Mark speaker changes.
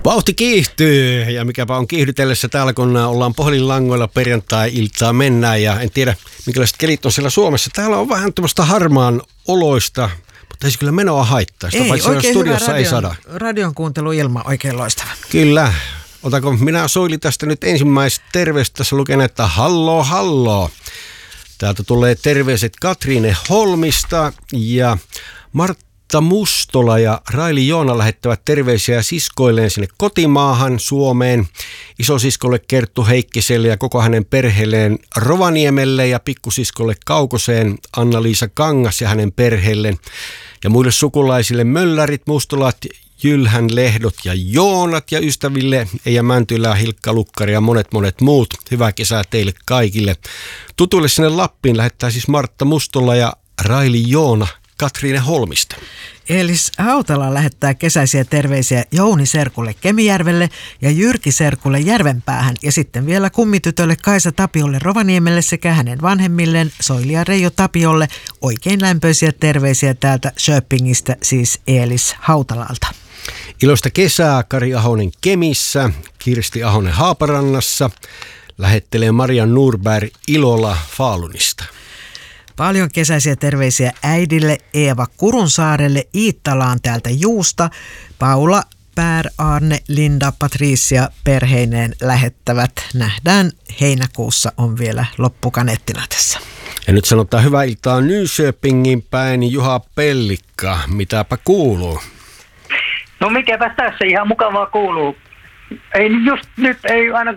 Speaker 1: Vauhti kiihtyy ja mikäpä on kiihdytellessä täällä, kun ollaan puhelinlangoilla perjantai-iltaa mennään ja en tiedä minkälaiset kelit on siellä Suomessa. Täällä on vähän tämmöistä harmaan oloista, mutta ei se kyllä menoa haittaa. Sitä paitsi oikein studiossa ei sada.
Speaker 2: Radion kuunteluilma oikein loistava.
Speaker 1: Kyllä. Otanko minä Soili tästä nyt ensimmäistä terveistä. Tässä lukee, että halloo, halloo. Täältä tulee terveiset Katriine Holmista ja Martta Mustola ja Raili Joona lähettävät terveisiä siskoilleen sinne kotimaahan Suomeen. Isosiskolle Kerttu Heikkiselle ja koko hänen perheelleen Rovaniemelle ja pikkusiskolle Kaukoseen Anna-Liisa Kangas ja hänen perheelleen. Ja muille sukulaisille Möllärit, Mustolat, Jylhän, Lehdot ja Joonat ja ystäville Eija Mäntylä, Hilkka Lukkari ja monet muut. Hyvää kesää teille kaikille. Tutuille sinne Lappiin lähettää siis Martta Mustola ja Raili Joona Katriine Holmista.
Speaker 2: Eelis Hautala lähettää kesäisiä terveisiä Jouni Serkulle Kemijärvelle ja Jyrki Serkulle Järvenpäähän ja sitten vielä kummitytölle Kaisa Tapiolle Rovaniemelle sekä hänen vanhemmilleen Soili ja Reijo Tapiolle. Oikein lämpöisiä terveisiä täältä Köpingistä, siis Eelis Hautalalta.
Speaker 1: Iloista kesää Kari Ahonen Kemissä, Kirsti Ahonen Haaparannassa, lähettelee Maria Nurberg Ilola Falunista.
Speaker 2: Paljon kesäisiä terveisiä äidille Eeva Kurunsaarelle Iittalaan täältä Juusta. Paula, Pär, Arne, Linda, Patricia perheineen lähettävät. Nähdään heinäkuussa on vielä loppukaneettina tässä.
Speaker 1: Ja nyt sanotaan hyvää iltaa Nyköpingin päin Juha Pellikka. Mitäpä kuuluu?
Speaker 3: No mikäpä tässä ihan mukavaa kuuluu. Ei just nyt ei aina